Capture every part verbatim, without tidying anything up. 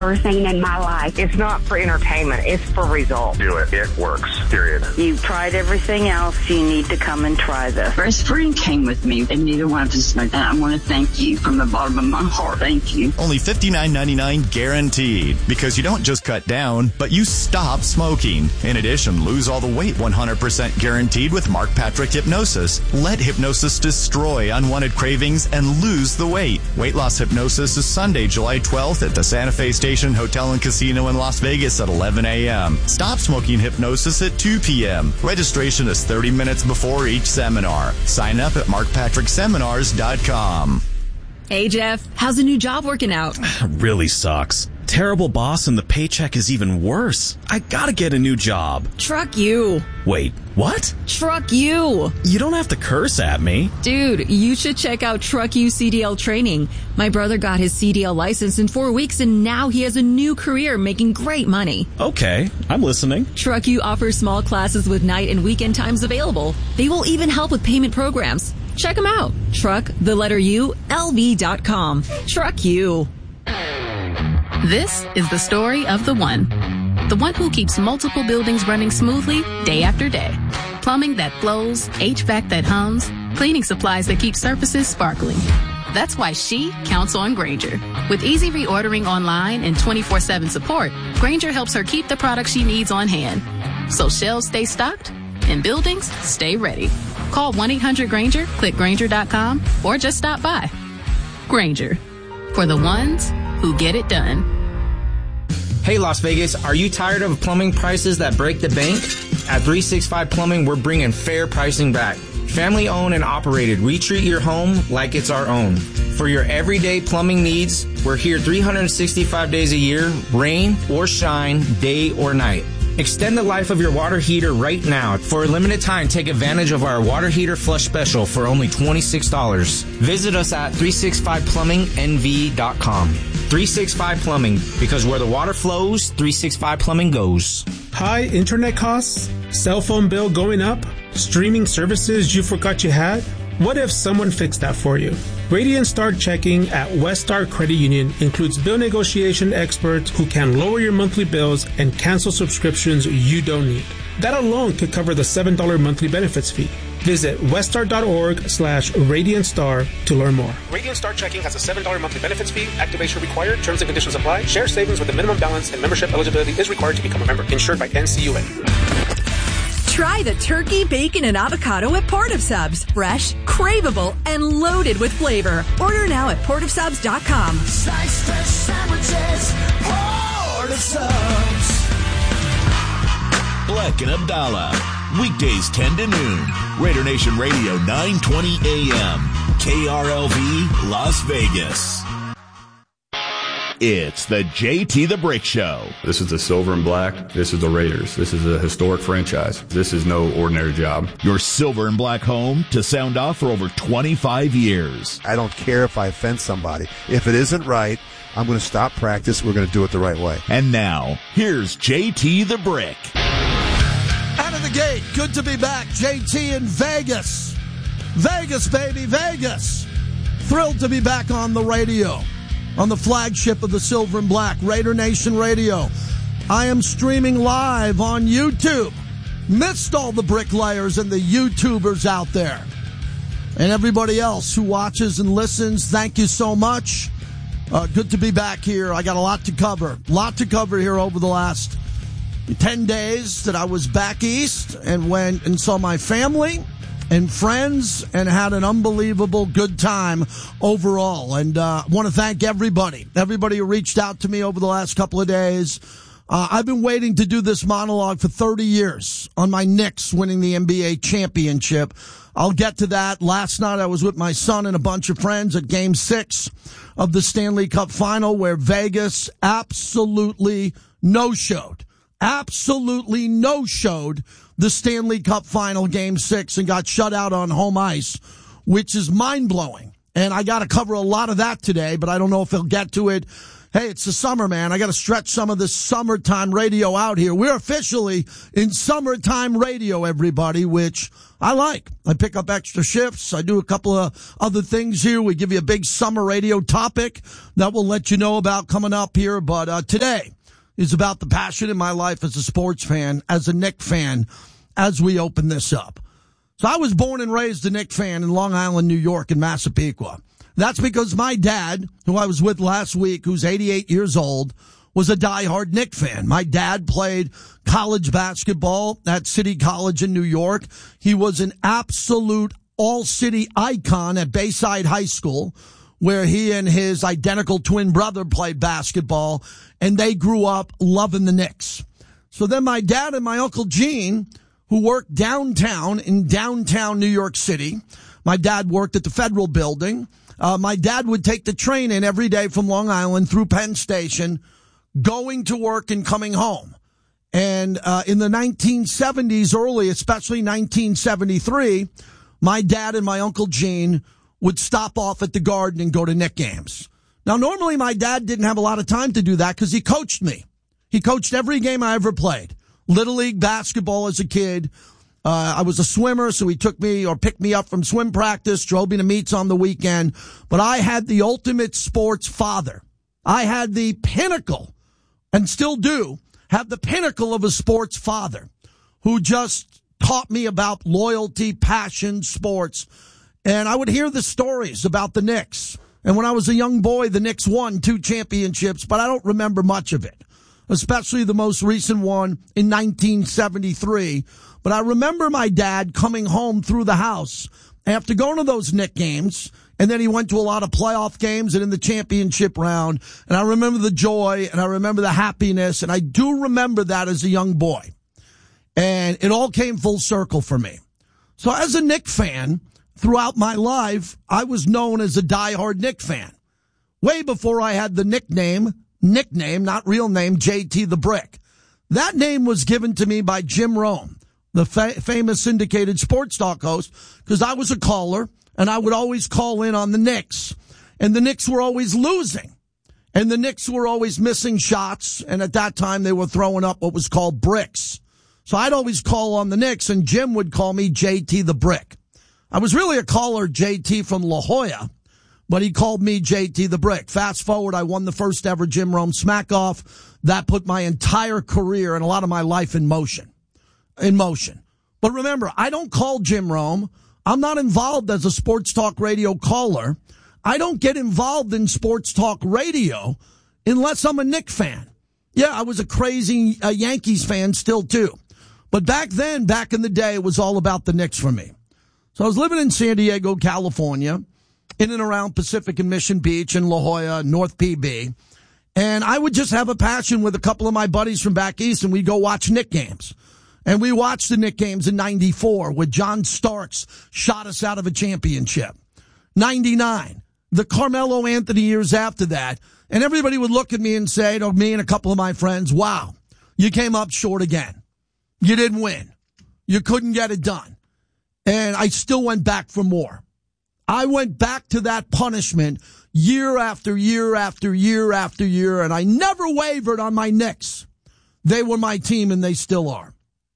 Everything in my life. It's not for entertainment. It's for results. Do it. It works. Period. You've tried everything else. You need to come and try this. Best friend came with me, and neither one of us smoked. I want to thank you from the bottom of my heart. Thank you. Only fifty-nine ninety-nine guaranteed. Because you don't just cut down, but you stop smoking. In addition, lose all the weight one hundred percent guaranteed with Mark Patrick Hypnosis. Let hypnosis destroy unwanted cravings and lose the weight. Weight Loss Hypnosis is Sunday, July twelfth at the Santa Fe Station Hotel and Casino in Las Vegas at eleven a.m. Stop smoking hypnosis at two p.m. Registration is thirty minutes before each seminar. Sign up at mark patrick seminars dot com. Hey, Jeff. How's the new job working out? Really sucks. Terrible boss and the paycheck is even worse. I gotta get a new job. Truck you. Wait, what? Truck you. You don't have to curse at me. Dude, you should check out Truck You C D L training. My brother got his C D L license in four weeks and now he has a new career making great money. Okay, I'm listening. Truck You offers small classes with night and weekend times available. They will even help with payment programs. Check them out. Truck, the letter U, L V dot com. Truck You. This is the story of the one. The one who keeps multiple buildings running smoothly day after day. Plumbing that flows, H V A C that hums, cleaning supplies that keep surfaces sparkling. That's why she counts on Grainger. With easy reordering online and twenty-four seven support, Grainger helps her keep the products she needs on hand. So shelves stay stocked and buildings stay ready. Call one eight hundred Grainger, click Grainger dot com, or just stop by. Grainger. For the ones who get it done. Hey, Las Vegas, are you tired of plumbing prices that break the bank? At three sixty-five Plumbing, we're bringing fair pricing back. Family owned and operated, we treat your home like it's our own. For your everyday plumbing needs, we're here three hundred sixty-five days a year, rain or shine, day or night. Extend the life of your water heater right now. For a limited time, take advantage of our water heater flush special for only twenty-six dollars. Visit us at three sixty-five plumbing n v dot com. three sixty-five Plumbing, because where the water flows, three sixty-five Plumbing goes. High internet costs? Cell phone bill going up? Streaming services you forgot you had? What if someone fixed that for you? Radiant Star Checking at West Star Credit Union includes bill negotiation experts who can lower your monthly bills and cancel subscriptions you don't need. That alone could cover the seven dollars monthly benefits fee. Visit weststar.org slash Radiant Star to learn more. Radiant Star Checking has a seven dollars monthly benefits fee. Activation required. Terms and conditions apply. Share savings with a minimum balance and membership eligibility is required to become a member. Insured by N C U A. Try the turkey, bacon, and avocado at Port of Subs. Fresh, craveable, and loaded with flavor. Order now at port of subs dot com. Slice fresh sandwiches, Port of Subs. Black and Abdallah. Weekdays ten to noon. Raider Nation Radio nine twenty A M. K R L V, Las Vegas. It's the J T the Brick Show. This is the Silver and Black. This is the Raiders. This is a historic franchise. This is no ordinary job. Your Silver and Black home to sound off for over twenty-five years. I don't care if I offend somebody. If it isn't right, I'm going to stop practice. We're going to do it the right way. And now, here's J T the Brick. Out of the gate, good to be back. J T in Vegas. Vegas, baby, Vegas. Thrilled to be back on the radio. On the flagship of the Silver and Black, Raider Nation Radio. I am streaming live on YouTube. Missed all the bricklayers and the YouTubers out there. And everybody else who watches and listens, thank you so much. Uh, good to be back here. I got a lot to cover. A lot to cover here over the last ten days that I was back east and went and saw my family and friends and had an unbelievable good time overall. And uh, I want to thank everybody, everybody who reached out to me over the last couple of days. Uh, I've been waiting to do this monologue for thirty years on my Knicks winning the N B A championship. I'll get to that. Last night I was with my son and a bunch of friends at Game six of the Stanley Cup Final, where Vegas absolutely no-showed. Absolutely no-showed the Stanley Cup Final Game six and got shut out on home ice, which is mind-blowing. And I got to cover a lot of that today, but I don't know if he'll get to it. Hey, it's the summer, man. I got to stretch some of this summertime radio out here. We're officially in summertime radio, everybody, which I like. I pick up extra shifts. I do a couple of other things here. We give you a big summer radio topic that we'll let you know about coming up here. But uh, today is about the passion in my life as a sports fan, as a Knick fan, as we open this up. So I was born and raised a Knick fan in Long Island, New York, in Massapequa. That's because my dad, who I was with last week, who's eighty-eight years old, was a diehard Knick fan. My dad played college basketball at City College in New York. He was an absolute all-city icon at Bayside High School, where he and his identical twin brother played basketball, and they grew up loving the Knicks. So then my dad and my Uncle Gene, who worked downtown in downtown New York City, my dad worked at the Federal Building. Uh, my dad would take the train in every day from Long Island through Penn Station, going to work and coming home. And uh, in the nineteen seventies, early, especially nineteen seventy-three, my dad and my Uncle Gene would stop off at the Garden and go to Knick games. Now, normally my dad didn't have a lot of time to do that because he coached me. He coached every game I ever played. Little League basketball as a kid. Uh, I was a swimmer, so he took me or picked me up from swim practice, drove me to meets on the weekend. But I had the ultimate sports father. I had the pinnacle, and still do, have the pinnacle of a sports father who just taught me about loyalty, passion, sports. And I would hear the stories about the Knicks. And when I was a young boy, the Knicks won two championships, but I don't remember much of it, especially the most recent one in nineteen seventy-three. But I remember my dad coming home through the house after going to those Knick games, and then he went to a lot of playoff games and in the championship round. And I remember the joy, and I remember the happiness, and I do remember that as a young boy. And it all came full circle for me. So as a Knick fan, throughout my life, I was known as a diehard Knick fan. Way before I had the nickname, nickname, not real name, J T the Brick. That name was given to me by Jim Rome, the fa- famous syndicated sports talk host, because I was a caller, and I would always call in on the Knicks. And the Knicks were always losing. And the Knicks were always missing shots, and at that time they were throwing up what was called bricks. So I'd always call on the Knicks, and Jim would call me J T the Brick. I was really a caller, J T from La Jolla, but he called me J T the Brick. Fast forward, I won the first ever Jim Rome Smack-Off. That put my entire career and a lot of my life in motion. In motion. But remember, I don't call Jim Rome. I'm not involved as a sports talk radio caller. I don't get involved in sports talk radio unless I'm a Knick fan. Yeah, I was a crazy uh, Yankees fan still too. But back then, back in the day, it was all about the Knicks for me. So I was living in San Diego, California, in and around Pacific and Mission Beach and La Jolla, North P B. And I would just have a passion with a couple of my buddies from back east, and we'd go watch Knick games. And we watched the Knick games in ninety-four, where John Starks shot us out of a championship. ninety-nine, the Carmelo Anthony years after that. And everybody would look at me and say, to me and a couple of my friends, wow, you came up short again. You didn't win. You couldn't get it done. And I still went back for more. I went back to that punishment year after year after year after year, and I never wavered on my Knicks. They were my team, and they still are.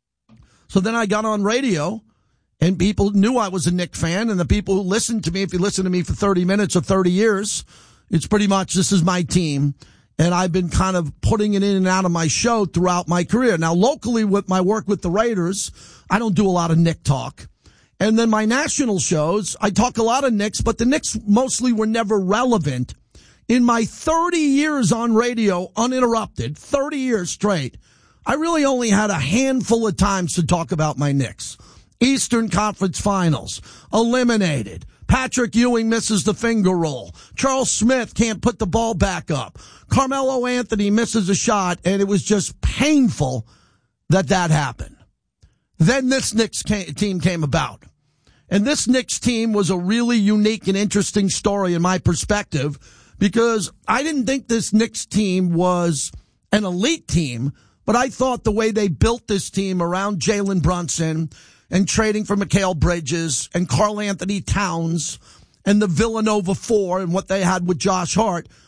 So then I got on radio, and people knew I was a Knick fan, and the people who listened to me, if you listen to me for thirty minutes or thirty years, it's pretty much this is my team, and I've been kind of putting it in and out of my show throughout my career. Now, locally with my work with the Raiders, I don't do a lot of Knick talk. And then my national shows, I talk a lot of Knicks, but the Knicks mostly were never relevant. In my thirty years on radio, uninterrupted, thirty years straight, I really only had a handful of times to talk about my Knicks. Eastern Conference Finals, eliminated. Patrick Ewing misses the finger roll. Charles Smith can't put the ball back up. Carmelo Anthony misses a shot, and it was just painful that that happened. Then this Knicks team came about. And this Knicks team was a really unique and interesting story in my perspective, because I didn't think this Knicks team was an elite team, but I thought the way they built this team around Jalen Brunson and trading for Mikal Bridges and Karl Anthony Towns and the Villanova Four and what they had with Josh Hart,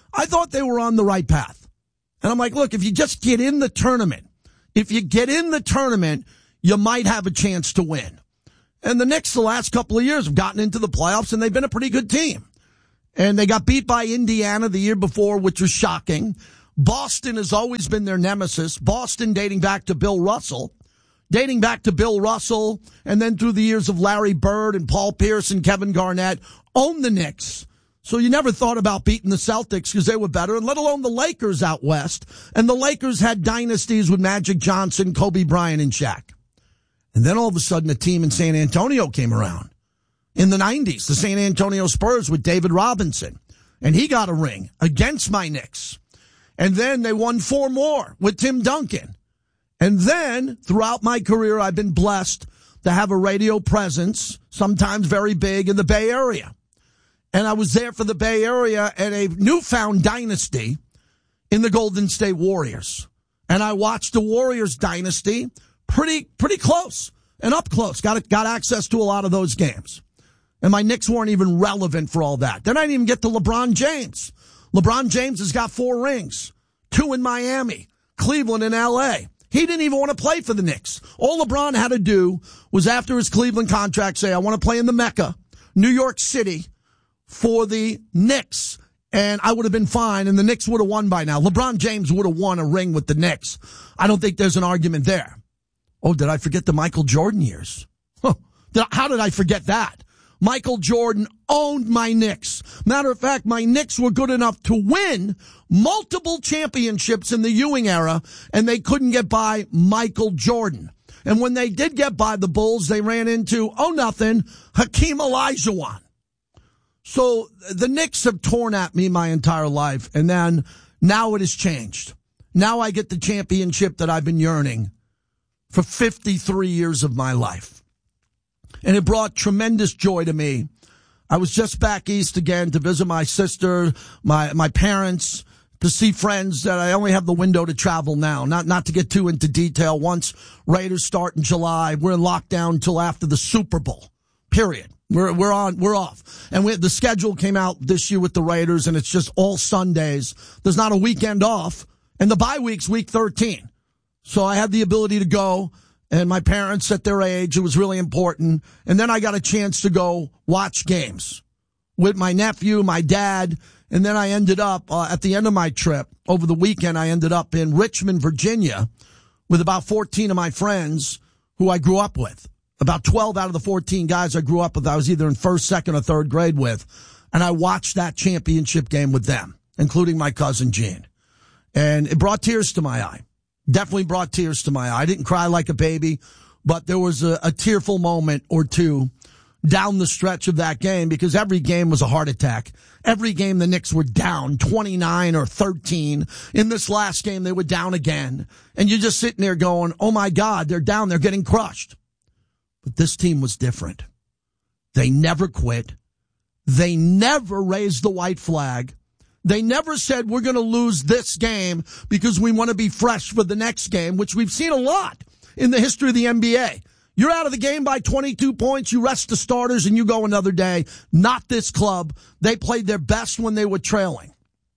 I thought they were on the right path. And I'm like, look, if you just get in the tournament, if you get in the tournament, you might have a chance to win. And the Knicks the last couple of years have gotten into the playoffs, and they've been a pretty good team. And they got beat by Indiana the year before, which was shocking. Boston has always been their nemesis. Boston dating back to Bill Russell. Dating back to Bill Russell, and then through the years of Larry Bird and Paul Pierce and Kevin Garnett, owned the Knicks. So you never thought about beating the Celtics because they were better, and let alone the Lakers out west. And the Lakers had dynasties with Magic Johnson, Kobe Bryant, and Shaq. And then all of a sudden a team in San Antonio came around. In the nineties, the San Antonio Spurs with David Robinson. And he got a ring against my Knicks. And then they won four more with Tim Duncan. And then, throughout my career, I've been blessed to have a radio presence, sometimes very big, in the Bay Area. And I was there for the Bay Area and a newfound dynasty in the Golden State Warriors. And I watched the Warriors dynasty pretty pretty close and up close. Got got access to a lot of those games. And my Knicks weren't even relevant for all that. Then I didn't even get to LeBron James. LeBron James has got four rings, two in Miami, Cleveland, and L A. He didn't even want to play for the Knicks. All LeBron had to do was, after his Cleveland contract, say, I want to play in the Mecca, New York City, for the Knicks. And I would have been fine, and the Knicks would have won by now. LeBron James would have won a ring with the Knicks. I don't think there's an argument there. Oh, did I forget the Michael Jordan years? Huh. How did I forget that? Michael Jordan owned my Knicks. Matter of fact, my Knicks were good enough to win multiple championships in the Ewing era, and they couldn't get by Michael Jordan. And when they did get by the Bulls, they ran into, oh, nothing, Hakeem Olajuwon. So the Knicks have torn at me my entire life, and then now it has changed. Now I get the championship that I've been yearning for fifty-three years of my life. And it brought tremendous joy to me. I was just back east again to visit my sister, my my parents, to see friends that I only have the window to travel now. Not not to get too into detail. Once Raiders start in July, we're in lockdown until after the Super Bowl. Period. We're we're on we're off. And we, the schedule came out this year with the Raiders, and it's just all Sundays. There's not a weekend off, and the bye week's week thirteen. So I had the ability to go. And my parents at their age, it was really important. And then I got a chance to go watch games with my nephew, my dad. And then I ended up, uh, at the end of my trip, over the weekend, I ended up in Richmond, Virginia, with about fourteen of my friends who I grew up with. About twelve out of the fourteen guys I grew up with, I was either in first, second, or third grade with. And I watched that championship game with them, including my cousin Gene. And it brought tears to my eye. Definitely brought tears to my eye. I didn't cry like a baby, but there was a, a tearful moment or two down the stretch of that game because every game was a heart attack. Every game the Knicks were down twenty-nine or thirteen. In this last game, they were down again. And you're just sitting there going, oh, my God, they're down. They're getting crushed. But this team was different. They never quit. They never raised the white flag. They never said we're going to lose this game because we want to be fresh for the next game, which we've seen a lot in the history of the N B A. You're out of the game by twenty-two points, you rest the starters, and you go another day. Not this club. They played their best when they were trailing.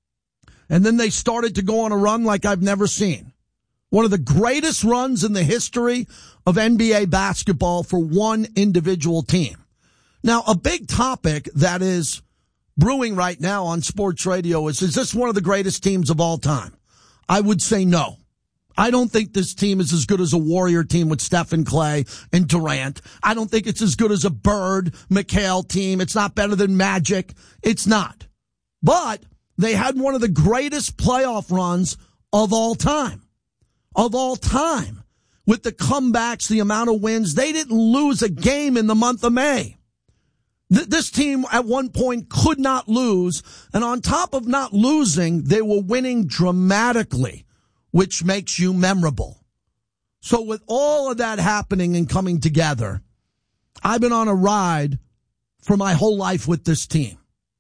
And then they started to go on a run like I've never seen. One of the greatest runs in the history of N B A basketball for one individual team. Now, a big topic that is brewing right now on sports radio is, is this one of the greatest teams of all time? I would say no. I don't think this team is as good as a Warrior team with Stephen Clay and Durant. I don't think it's as good as a Bird, McHale team. It's not better than Magic. It's not. But they had one of the greatest playoff runs of all time. Of all time. With the comebacks, the amount of wins. They didn't lose a game in the month of May. This team at one point could not lose, and on top of not losing, they were winning dramatically, which makes you memorable. So with all of that happening and coming together, I've been on a ride for my whole life with this team.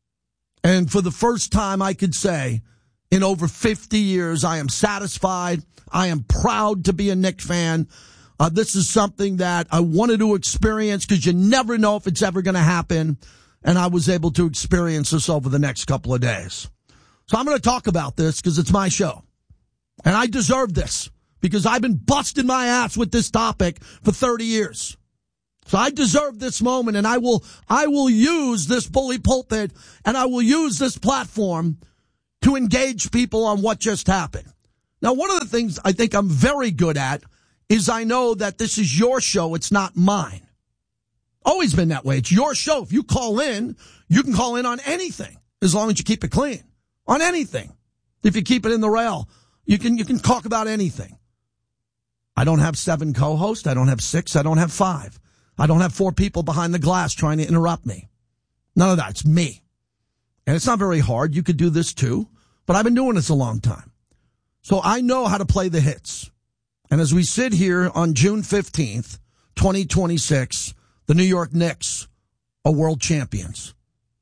And for the first time, I could say, in over fifty years, I am satisfied. I am proud to be a Knicks fan. Uh, this is something that I wanted to experience because you never know if it's ever going to happen. And I was able to experience this over the next couple of days. So I'm going to talk about this because it's my show. And I deserve this because I've been busting my ass with this topic for thirty years. So I deserve this moment, and I will I will use this bully pulpit, and I will use this platform to engage people on what just happened. Now, one of the things I think I'm very good at is I know that this is your show. It's not mine. Always been that way. It's your show. If you call in, you can call in on anything as long as you keep it clean. On anything. If you keep it in the rail, you can you can talk about anything. I don't have seven co-hosts. I don't have six. I don't have five. I don't have four people behind the glass trying to interrupt me. None of that. It's me. And it's not very hard. You could do this too. But I've been doing this a long time. So I know how to play the hits. And as we sit here on June fifteenth, twenty twenty-six, the New York Knicks are world champions.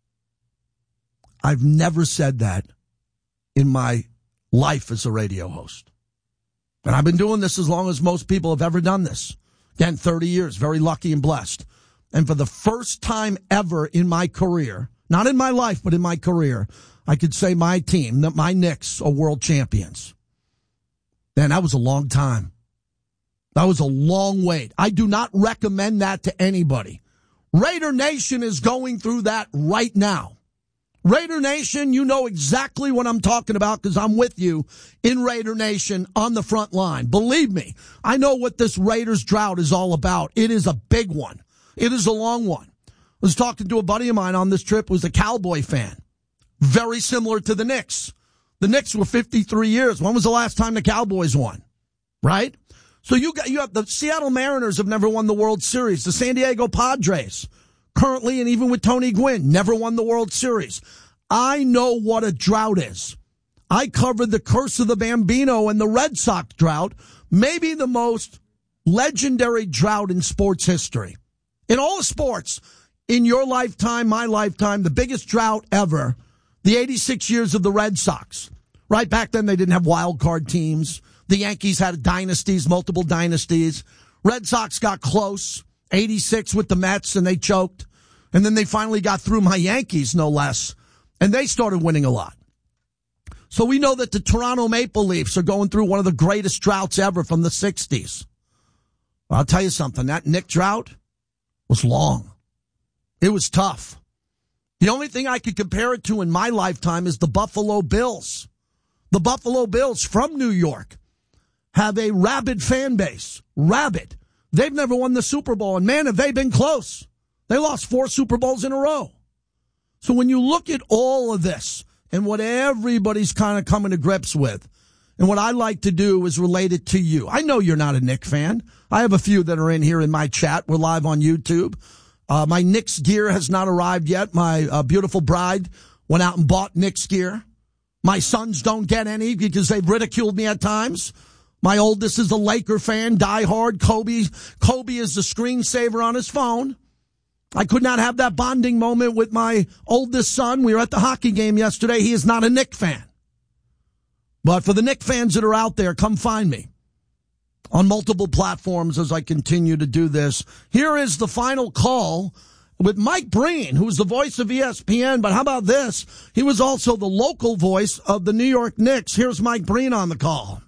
I've never said that in my life as a radio host. And I've been doing this as long as most people have ever done this. Again, thirty years, very lucky and blessed. And for the first time ever in my career, not in my life, but in my career, I could say my team, that my Knicks are world champions. Man, that was a long time. That was a long wait. I do not recommend that to anybody. Raider Nation is going through that right now. Raider Nation, you know exactly what I'm talking about because I'm with you in Raider Nation on the front line. Believe me, I know what this Raiders drought is all about. It is a big one. It is a long one. I was talking to a buddy of mine on this trip who was a Cowboy fan. Very similar to the Knicks. The Knicks were fifty-three years. When was the last time the Cowboys won? Right? So you got you have the Seattle Mariners have never won the World Series. The San Diego Padres, currently and even with Tony Gwynn, never won the World Series. I know what a drought is. I covered the curse of the Bambino and the Red Sox drought, maybe the most legendary drought in sports history. In all the sports, in your lifetime, my lifetime, the biggest drought ever, the eighty-six years of the Red Sox. Right back then, they didn't have wild card teams. The Yankees had dynasties, multiple dynasties. Red Sox got close, eighty-six with the Mets, and they choked. And then they finally got through my Yankees, no less. And they started winning a lot. So we know that the Toronto Maple Leafs are going through one of the greatest droughts ever from the sixties. I'll tell you something. That Knick drought was long. It was tough. The only thing I could compare it to in my lifetime is the Buffalo Bills. The Buffalo Bills from New York have a rabid fan base. Rabid. They've never won the Super Bowl, and man, have they been close. They lost four Super Bowls in a row. So when you look at all of this and what everybody's kind of coming to grips with, and what I like to do is relate it to you. I know you're not a Knicks fan. I have a few that are in here in my chat. We're live on YouTube. Uh, my Knicks gear has not arrived yet. My uh, beautiful bride went out and bought Knicks gear. My sons don't get any because they've ridiculed me at times. My oldest is a Laker fan, diehard. Kobe, Kobe is the screensaver on his phone. I could not have that bonding moment with my oldest son. We were at the hockey game yesterday. He is not a Knicks fan. But for the Knicks fans that are out there, come find me on multiple platforms as I continue to do this. Here is the final call with Mike Breen, who's the voice of E S P N. But how about this? He was also the local voice of the New York Knicks. Here's Mike Breen on the call.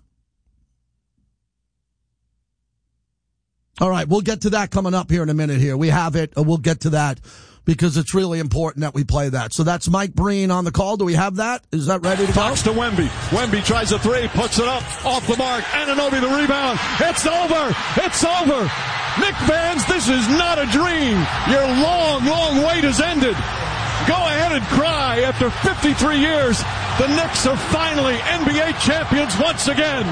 All right, we'll get to that coming up here in a minute here. We have it. We'll get to that because it's really important that we play that. So that's Mike Breen on the call. Do we have that? Is that ready to go? Fox to Wemby. Wemby tries a three, puts it up, off the mark. Anunoby the rebound. It's over. It's over. Knicks fans, this is not a dream. Your long, long wait has ended. Go ahead and cry. After fifty-three years, the Knicks are finally N B A champions once again.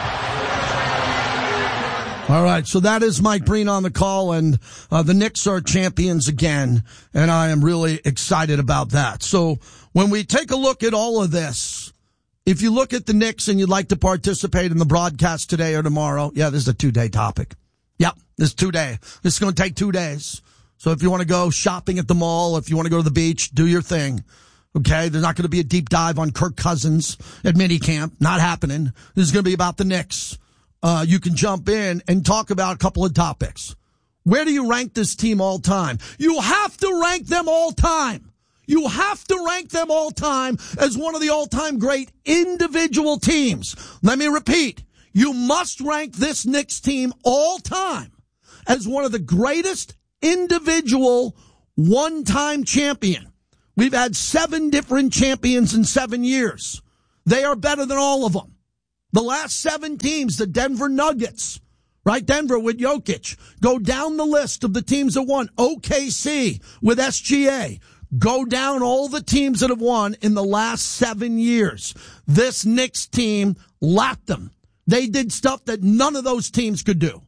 All right, so that is Mike Breen on the call, and uh, the Knicks are champions again, and I am really excited about that. So when we take a look at all of this, if you look at the Knicks and you'd like to participate in the broadcast today or tomorrow, yeah, this is a two-day topic. Yep, this is two-day. This is going to take two days. So if you want to go shopping at the mall, if you want to go to the beach, do your thing. Okay, there's not going to be a deep dive on Kirk Cousins at minicamp. Not happening. This is going to be about the Knicks. Uh, you can jump in and talk about a couple of topics. Where do you rank this team all time? You have to rank them all time. You have to rank them all time as one of the all-time great individual teams. Let me repeat. You must rank this Knicks team all time as one of the greatest individual one-time champion. We've had seven different champions in seven years. They are better than all of them. The last seven teams, the Denver Nuggets, right? Denver with Jokic. Go down the list of the teams that won. O K C with S G A. Go down all the teams that have won in the last seven years. This Knicks team lapped them. They did stuff that none of those teams could do.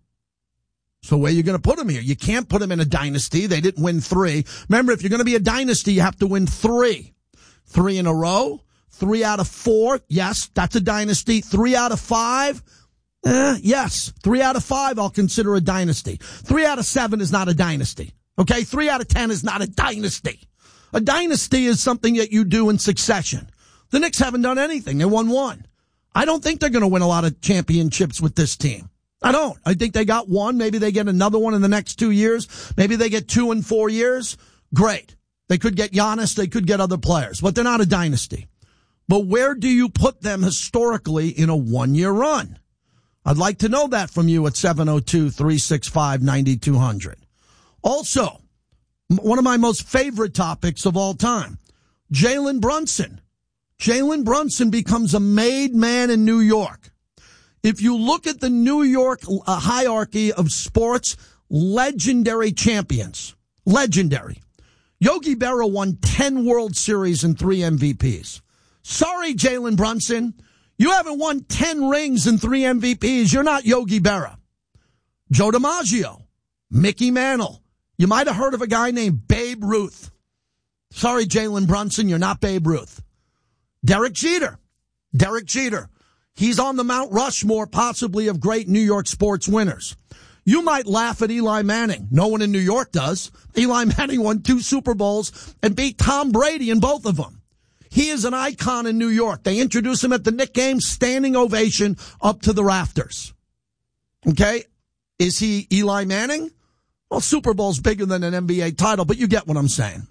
So where are you going to put them here? You can't put them in a dynasty. They didn't win three. Remember, if you're going to be a dynasty, you have to win three. Three in a row. Three out of four. Yes, that's a dynasty. Three out of five. Eh, yes. Three out of five, I'll consider a dynasty. Three out of seven is not a dynasty. Okay? Three out of ten is not a dynasty. A dynasty is something that you do in succession. The Knicks haven't done anything. They won one. I don't think they're going to win a lot of championships with this team. I don't. I think they got one. Maybe they get another one in the next two years. Maybe they get two in four years. Great. They could get Giannis. They could get other players. But they're not a dynasty. But where do you put them historically in a one-year run? I'd like to know that from you at seven oh two, three six five, nine two hundred. Also, one of my most favorite topics of all time, Jalen Brunson. Jalen Brunson becomes a made man in New York. If you look at the New York uh, hierarchy of sports, legendary champions, legendary. Yogi Berra won ten World Series and three M V Ps. Sorry, Jalen Brunson. You haven't won ten rings and three M V Ps. You're not Yogi Berra. Joe DiMaggio, Mickey Mantle. You might have heard of a guy named Babe Ruth. Sorry, Jalen Brunson, you're not Babe Ruth. Derek Jeter. Derek Jeter. He's on the Mount Rushmore, possibly, of great New York sports winners. You might laugh at Eli Manning. No one in New York does. Eli Manning won two Super Bowls and beat Tom Brady in both of them. He is an icon in New York. They introduce him at the Knicks game, standing ovation up to the rafters. Okay? Is he Eli Manning? Well, Super Bowl's bigger than an N B A title, but you get what I'm saying.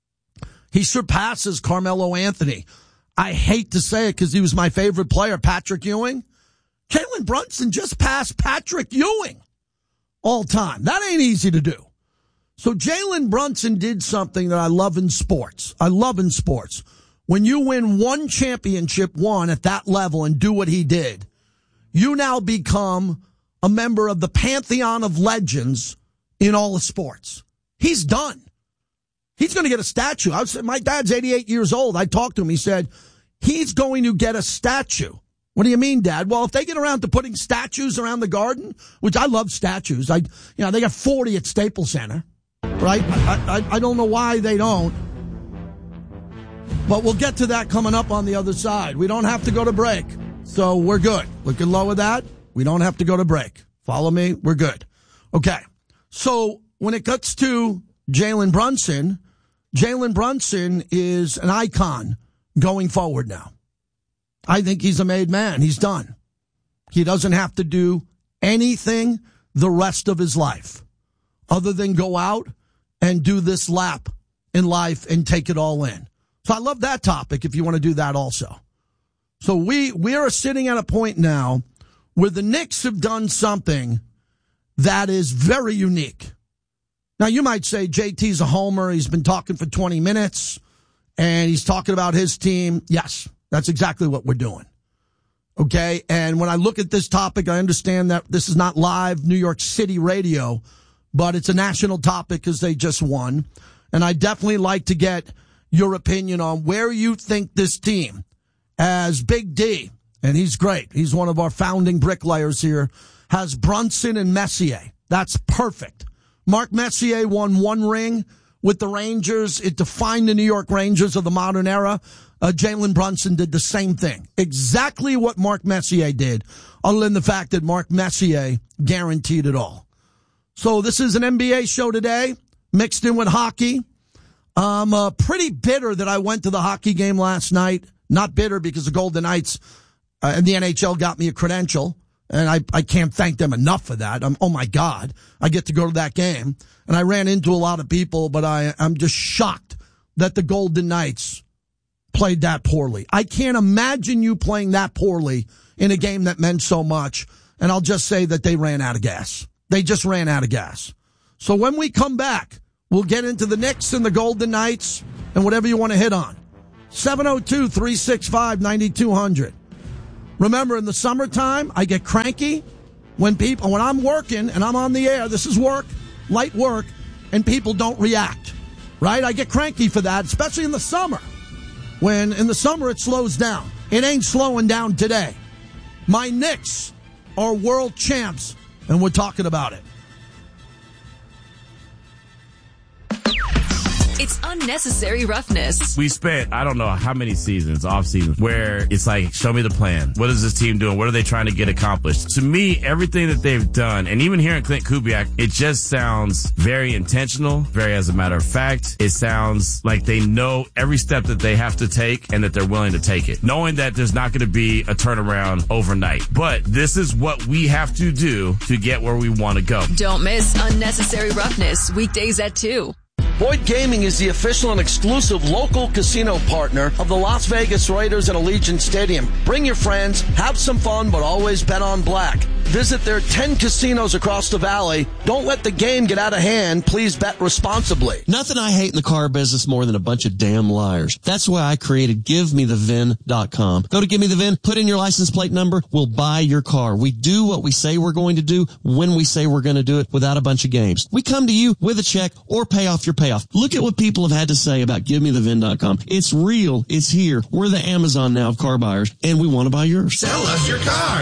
He surpasses Carmelo Anthony. I hate to say it because he was my favorite player, Patrick Ewing. Jalen Brunson just passed Patrick Ewing all time. That ain't easy to do. So Jalen Brunson did something that I love in sports. I love in sports. When you win one championship, one at that level, and do what he did, you now become a member of the pantheon of legends in all of sports. He's done. He's going to get a statue. I was, my dad's eighty-eight years old. I talked to him. He said, he's going to get a statue. What do you mean, Dad? Well, if they get around to putting statues around the garden, which I love statues. I, you know, they got forty at Staples Center, right? I, I, I don't know why they don't. But we'll get to that coming up on the other side. We don't have to go to break. So we're good. We can lower that. We don't have to go to break. Follow me. We're good. Okay. So when it gets to Jalen Brunson, Jalen Brunson is an icon going forward now. I think he's a made man. He's done. He doesn't have to do anything the rest of his life other than go out and do this lap in life and take it all in. So I love that topic if you want to do that also. So we, we are sitting at a point now where the Knicks have done something that is very unique. Now, you might say J T's a homer. He's been talking for twenty minutes, and he's talking about his team. Yes, that's exactly what we're doing. Okay? And when I look at this topic, I understand that this is not live New York City radio, but it's a national topic because they just won. And I definitely like to get your opinion on where you think this team, as Big D, and he's great. He's one of our founding bricklayers here, has Brunson and Messier. That's perfect. Mark Messier won one ring with the Rangers. It defined the New York Rangers of the modern era. Uh, Jalen Brunson did the same thing. Exactly what Mark Messier did, other than the fact that Mark Messier guaranteed it all. So this is an N B A show today, mixed in with hockey. I'm uh, pretty bitter that I went to the hockey game last night. Not bitter because the Golden Knights uh, and the N H L got me a credential. And I, I can't thank them enough for that. I'm, oh, my God. I get to go to that game. And I ran into a lot of people, but I, I'm just shocked that the Golden Knights played that poorly. I can't imagine you playing that poorly in a game that meant so much. And I'll just say that they ran out of gas. They just ran out of gas. So when we come back, we'll get into the Knicks and the Golden Knights and whatever you want to hit on. seven oh two, three six five, nine two hundred. Remember, in the summertime, I get cranky when people, when I'm working and I'm on the air, this is work, light work, and people don't react, right? I get cranky for that, especially in the summer. When in the summer it slows down. It ain't slowing down today. My Knicks are world champs, and we're talking about it. It's unnecessary roughness. We spent, I don't know how many seasons, off seasons, where it's like, show me the plan. What is this team doing? What are they trying to get accomplished? To me, everything that they've done, and even hearing Clint Kubiak, it just sounds very intentional, very as a matter of fact. It sounds like they know every step that they have to take and that they're willing to take it, knowing that there's not going to be a turnaround overnight. But this is what we have to do to get where we want to go. Don't miss Unnecessary Roughness, weekdays at two. Boyd Gaming is the official and exclusive local casino partner of the Las Vegas Raiders and Allegiant Stadium. Bring your friends, have some fun, but always bet on black. Visit their ten casinos across the valley. Don't let the game get out of hand. Please bet responsibly. Nothing I hate in the car business more than a bunch of damn liars. That's why I created give me the V I N dot com. Go to Give Me The V I N, put in your license plate number, we'll buy your car. We do what we say we're going to do when we say we're going to do it without a bunch of games. We come to you with a check or pay off your payoff. Look at what people have had to say about Give Me The V I N dot com. It's real. It's here. We're the Amazon now of car buyers, and we want to buy yours. Sell us your car.